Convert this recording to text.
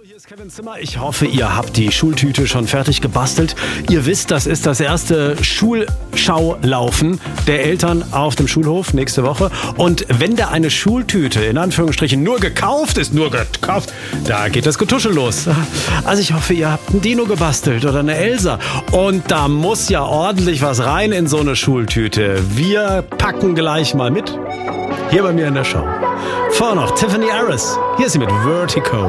Hier ist Kevin Zimmer. Ich hoffe, ihr habt die Schultüte schon fertig gebastelt. Ihr wisst, das ist das erste Schulschaulaufen der Eltern auf dem Schulhof nächste Woche. Und wenn da eine Schultüte in Anführungsstrichen nur gekauft ist, da geht das Getuschel los. Also ich hoffe, ihr habt einen Dino gebastelt oder eine Elsa. Und da muss ja ordentlich was rein in so eine Schultüte. Wir packen gleich mal mit. Hier bei mir in der Show. Vorher noch Tiffany Harris. Hier ist sie mit Vertigo.